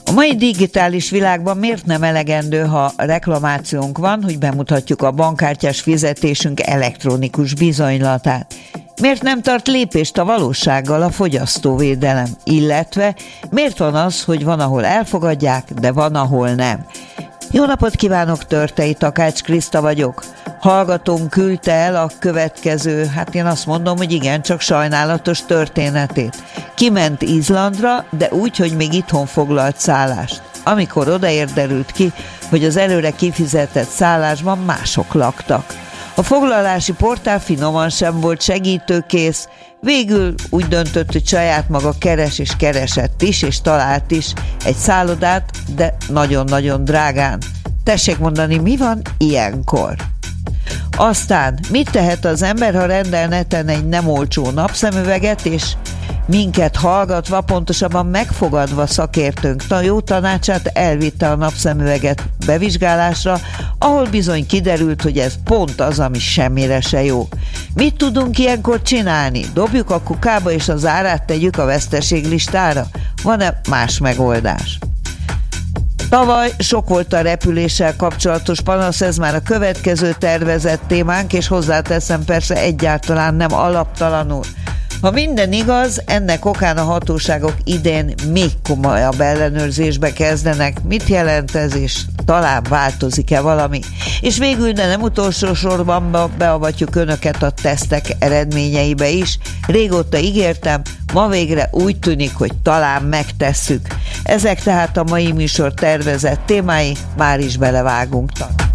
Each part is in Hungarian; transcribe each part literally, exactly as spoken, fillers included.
A mai digitális világban miért nem elegendő, ha reklamációnk van, hogy bemutatjuk a bankkártyás fizetésünk elektronikus bizonylatát? Miért nem tart lépést a valósággal a fogyasztóvédelem? Illetve miért van az, hogy van, ahol elfogadják, de van, ahol nem? Jó napot kívánok, Törtei Takács Kriszta vagyok. Hallgatón küldte el a következő, hát én azt mondom, hogy igen, csak sajnálatos történetét. Kiment Izlandra, de úgy, hogy még itthon foglalt szállást. Amikor odaért, derült ki, hogy az előre kifizetett szállásban mások laktak. A foglalási portál finoman sem volt segítőkész, végül úgy döntött, hogy saját maga keres és keresett is, és talált is egy szállodát, de nagyon-nagyon drágán. Tessék mondani, mi van ilyenkor? Aztán mit tehet az ember, ha rendel neten egy nem olcsó napszemüveget, és minket hallgatva, pontosabban megfogadva szakértőnk jó tanácsát elvitte a napszemüveget bevizsgálásra, ahol bizony kiderült, hogy ez pont az, ami semmire se jó. Mit tudunk ilyenkor csinálni? Dobjuk a kukába és az árát tegyük a veszteséglistára? Van-e más megoldás? Tavaly sok volt a repüléssel kapcsolatos panasz, ez már a következő tervezett témánk, és hozzáteszem, persze egyáltalán nem alaptalanul. Ha minden igaz, ennek okán a hatóságok idén még komolyabb ellenőrzésbe kezdenek. Mit jelent ez, és talán változik-e valami? És végül, de nem utolsó sorban beavatjuk önöket a tesztek eredményeibe is. Régóta ígértem, ma végre úgy tűnik, hogy talán megtesszük. Ezek tehát a mai műsor tervezett témái, már is belevágunk.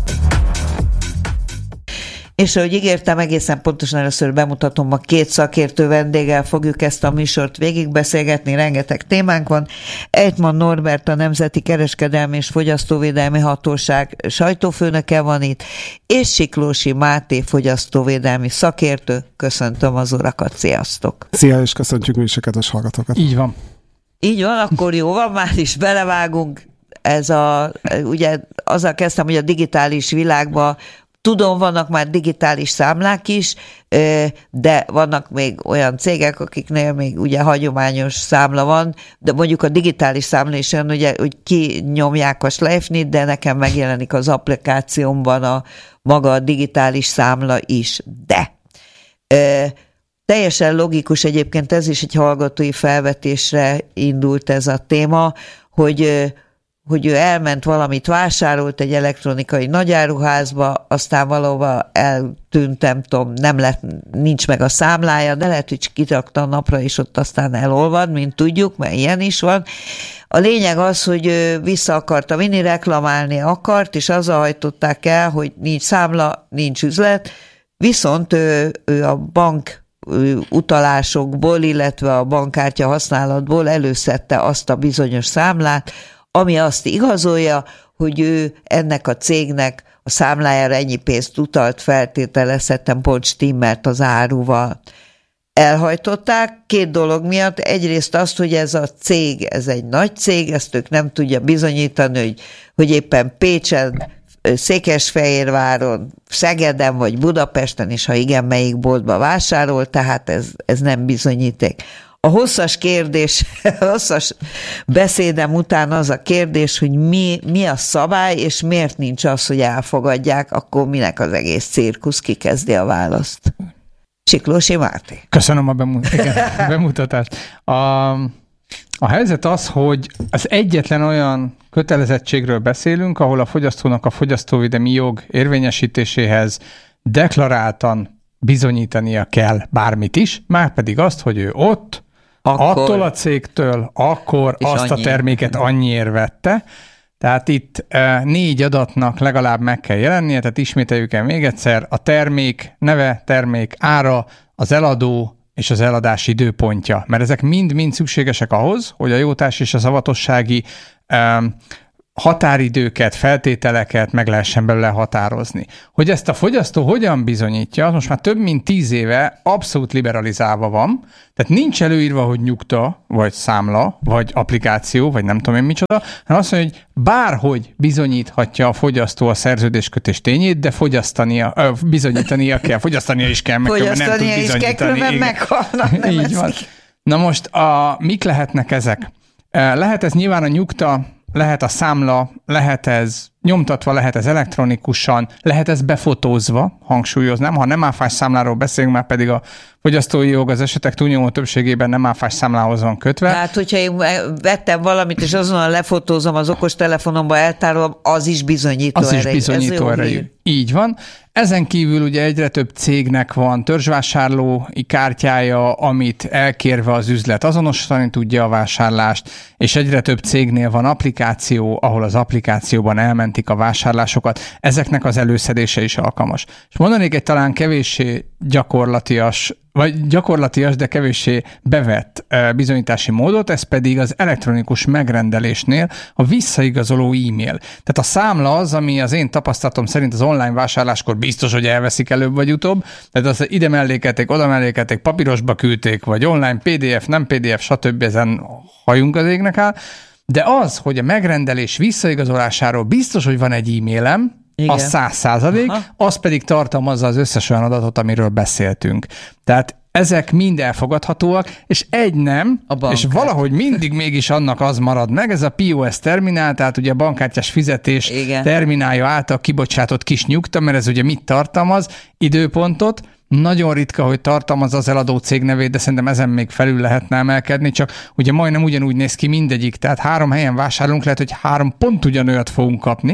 És ahogy ígértem, egészen pontosan először bemutatom, a két szakértő vendéggel fogjuk ezt a műsort végigbeszélgetni, rengeteg témánk van. Ejtman Norbert, a Nemzeti Kereskedelmi és Fogyasztóvédelmi Hatóság sajtófőnöke van itt, és Siklósi Máté, fogyasztóvédelmi szakértő. Köszöntöm az urakat, sziasztok! Szia, és köszöntjük mi is a kedves hallgatókat. Így van. Így van, akkor jó van, már is belevágunk. Ez a, ugye azzal kezdtem, hogy a digitális világban tudom, vannak már digitális számlák is, de vannak még olyan cégek, akiknél még ugye hagyományos számla van, de mondjuk a digitális számla is olyan, ugye, hogy kinyomják a Schleifnit, de nekem megjelenik az applikációmban a maga a digitális számla is. De teljesen logikus egyébként, ez is egy hallgatói felvetésre indult ez a téma, hogy hogy ő elment valamit, vásárolt egy elektronikai nagyáruházba, aztán valahova eltűnt, nem tudom, nem lett, nincs meg a számlája, de lehet, hogy kirakta a napra, és ott aztán elolvad, mint tudjuk, mert ilyen is van. A lényeg az, hogy ő vissza akarta vinni, reklamálni akart, és azzal hajtották el, hogy nincs számla, nincs üzlet, viszont ő, ő a bank utalásokból, illetve a bankkártya használatból előszedte azt a bizonyos számlát, ami azt igazolja, hogy ő ennek a cégnek a számlájára ennyi pénzt utalt, feltételezhetem, pont stimmelt az áruval. Elhajtották két dolog miatt. Egyrészt azt, hogy ez a cég, ez egy nagy cég, ezt ők nem tudja bizonyítani, hogy, hogy éppen Pécsen, Székesfehérváron, Szegeden vagy Budapesten, és ha igen, melyik boltba vásárol, tehát ez, ez nem bizonyíték. A hosszas kérdés, hosszas beszédem után az a kérdés, hogy mi, mi a szabály, és miért nincs az, hogy elfogadják, akkor minek az egész cirkusz, ki kezdi a választ. Siklósi Máté. Köszönöm a bemut- igen, bemutatást. A, a helyzet az, hogy az egyetlen olyan kötelezettségről beszélünk, ahol a fogyasztónak a fogyasztóvédelmi jog érvényesítéséhez deklaráltan bizonyítania kell bármit is, márpedig azt, hogy ő ott, akkor, attól a cégtől, akkor azt annyi. A terméket annyiért vette. Tehát itt e, négy adatnak legalább meg kell jelennie, tehát ismételjük el még egyszer, a termék neve, termék ára, az eladó és az eladási időpontja. Mert ezek mind-mind szükségesek ahhoz, hogy a jótárs és a szavatossági e, határidőket, feltételeket meg lehessen belőle határozni. Hogy ezt a fogyasztó hogyan bizonyítja, az most már több mint tíz éve abszolút liberalizálva van, tehát nincs előírva, hogy nyugta, vagy számla, vagy applikáció, vagy nem tudom én micsoda, hanem azt mondja, hogy bárhogy bizonyíthatja a fogyasztó a szerződéskötés tényét, de fogyasztania, ö, bizonyítania kell, fogyasztania is kell, meg nem tud bizonyítani. Fogyasztania is kell, meghalnak. Így van. Na most a, mik lehetnek ezek? Lehet ez nyilván a nyugta lehet a számla, lehet ez nyomtatva, lehet ez elektronikusan, lehet ez befotózva, hangsúlyoznám, ha nem áfás számláról beszélünk, már pedig a fogyasztói jog az esetek túlnyomó többségében nem áfás számlához van kötve. Tehát, hogyha én vettem valamit, és azonnal lefotózom, az okostelefonomba eltárolom, az is bizonyító az erejű. Az is bizonyító erejű. Így van. Ezen kívül ugye egyre több cégnek van törzsvásárlói kártyája, amit elkérve az üzlet azonosítani tudja a vásárlást, és egyre több cégnél van applikáció, ahol az applikációban elmentik a vásárlásokat. Ezeknek az előszedése is alkalmas. És mondanék egy talán kevéssé gyakorlatias, vagy gyakorlatias, de kevéssé bevett bizonyítási módot, ez pedig az elektronikus megrendelésnél a visszaigazoló e-mail. Tehát a számla az, ami az én tapasztalatom szerint az online vásárláskor biztos, hogy elveszik előbb vagy utóbb, tehát az ide mellékelték, oda mellékelték, papírosba küldték, vagy online pé dé ef, nem pé dé ef, stb. Ezen hajunk az égnek áll. De az, hogy a megrendelés visszaigazolásáról biztos, hogy van egy e-mailem, igen. Az száz százalék, az pedig tartalmazza az összes olyan adatot, amiről beszéltünk. Tehát ezek mind elfogadhatóak, és egy nem, és valahogy mindig mégis annak az marad meg, ez a pé o es terminál, tehát ugye a bankkártyás fizetés igen. terminálja által kibocsátott kis nyugta, mert ez ugye mit tartalmaz? Időpontot, nagyon ritka, hogy tartalmaz az eladó cég nevét, de szerintem ezen még felül lehetne emelkedni, csak ugye majdnem ugyanúgy néz ki mindegyik, tehát három helyen vásárolunk, lehet, hogy három pont ugyanolyan fogunk kapni.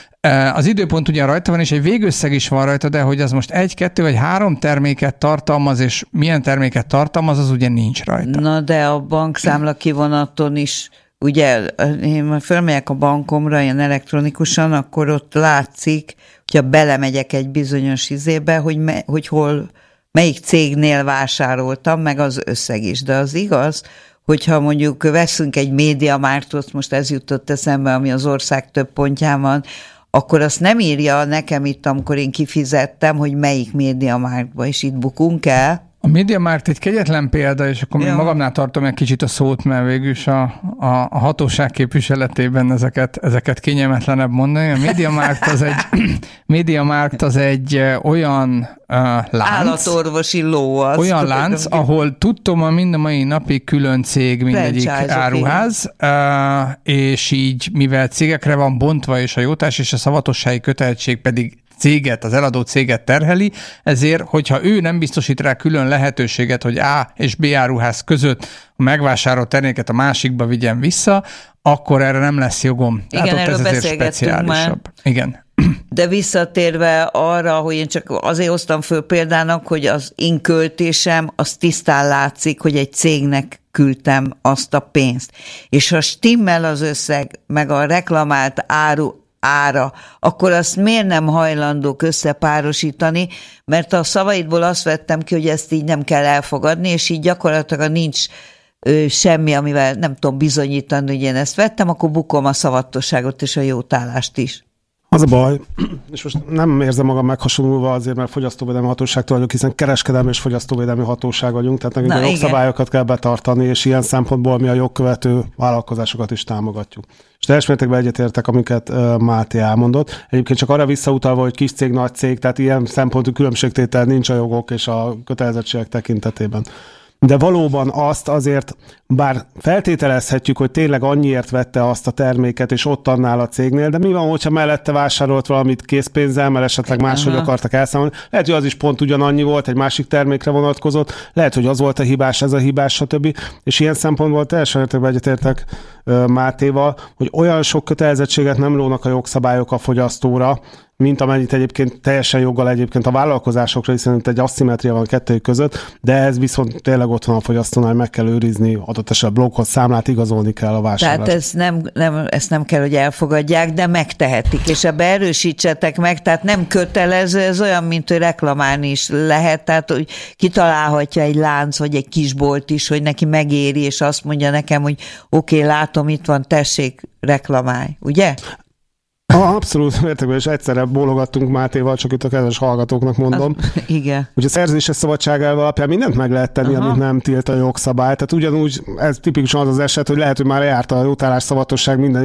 Az időpont ugyan rajta van, és egy végösszeg is van rajta, de hogy az most egy, kettő vagy három terméket tartalmaz, és milyen terméket tartalmaz, az ugye nincs rajta. Na de a bankszámla kivonaton is, ugye én fölmegyek a bankomra ilyen elektronikusan, akkor ott látszik, hogyha belemegyek egy bizonyos izébe, hogy, me, hogy hol, melyik cégnél vásároltam, meg az összeg is. De az igaz, hogyha mondjuk veszünk egy MediaMarktot, most ez jutott eszembe, ami az ország több pontján van, akkor azt nem írja nekem itt, amikor én kifizettem, hogy melyik MediaMarktba, és itt bukunk el. A MediaMarkt egy kegyetlen példa, és akkor ja. még magamnál tartom egy kicsit a szót, mert végülis a, a, a hatóság képviseletében ezeket, ezeket kényelmetlenebb mondani. A MediaMarkt az egy, MediaMarkt az egy olyan uh, lánc. Állatorvosi ló az. Olyan lánc, ahol tudtom, a mind a mai napig külön cég mindegyik áruház, uh, és így, mivel cégekre van bontva, és a jótárs és a szavatossági kötelezettség pedig céget, az eladó céget terheli, ezért, hogyha ő nem biztosít rá külön lehetőséget, hogy A és B áruház között a megvásárolt terméket a másikba vigyen vissza, akkor erre nem lesz jogom. Igen, hát erről beszélgettünk már. Igen. De visszatérve arra, hogy én csak azért hoztam föl példának, hogy az én költésem, az tisztán látszik, hogy egy cégnek küldtem azt a pénzt. És ha stimmel az összeg, meg a reklamált áru ára, akkor azt miért nem hajlandók összepárosítani, mert a szavaidból azt vettem ki, hogy ezt így nem kell elfogadni, és így gyakorlatilag nincs ö, semmi, amivel nem tudom bizonyítani, hogy én ezt vettem, akkor bukom a szavatosságot és a jótállást is. Az a baj, és most nem érzem magam meghasonulva azért, mert fogyasztóvédelmi hatóságtól vagyok, hiszen kereskedelmi és fogyasztóvédelmi hatóság vagyunk, tehát nekünk Na, a jogszabályokat kell betartani, és ilyen szempontból mi a jogkövető vállalkozásokat is támogatjuk. És teljes mértékben egyetértek, amiket uh, Máté elmondott. Egyébként csak arra visszautalva, hogy kis cég, nagy cég, tehát ilyen szempontú különbségtétel nincs a jogok és a kötelezettségek tekintetében. De valóban azt azért, bár feltételezhetjük, hogy tényleg annyiért vette azt a terméket, és ott annál a cégnél, de mi van, hogyha mellette vásárolt valamit készpénzzel, mert esetleg máshogy akartak elszámolni. Lehet, hogy az is pont ugyanannyi volt, egy másik termékre vonatkozott, lehet, hogy az volt a hibás, ez a hibás, stb. És ilyen szempontból teljesen értékben egyetértek Mátéval, hogy olyan sok kötelezettséget nem rónak a jogszabályok a fogyasztóra, mint amennyit egyébként teljesen joggal egyébként a vállalkozásokra, hiszen itt egy asszimetria van a kettő között, de ez viszont tényleg ott van a fogyasztónál, meg kell őrizni, adott esetben blokkot, számlát, igazolni kell a vásárlást. Tehát ezt nem, nem, ezt nem kell, hogy elfogadják, de megtehetik, és ebbe erősítsetek meg, tehát nem kötelező, ez olyan, mint hogy reklamálni is lehet, tehát hogy kitalálhatja egy lánc, vagy egy kisbolt is, hogy neki megéri, és azt mondja nekem, hogy oké, okay, látom, itt van, tessék, reklamálj, ugye? Ah, abszolút mértékben, és egyszerre bólogattunk Mátéval, csak itt a kedves hallgatóknak mondom. Az, igen. Ugye a szerzéses szabadságára alapján mindent meg lehet tenni, Aha. amit nem tilt a jogszabály. Tehát ugyanúgy ez tipikusan az az eset, hogy lehet, hogy már járt a jótállás, szavatosság, minden